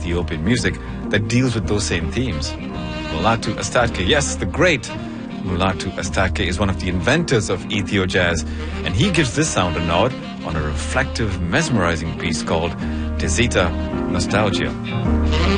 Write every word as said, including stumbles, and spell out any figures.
Ethiopian music that deals with those same themes. Mulatu Astatke, yes, the great Mulatu Astatke is one of the inventors of Ethio jazz, and he gives this sound a nod on a reflective, mesmerizing piece called Tezita Nostalgia.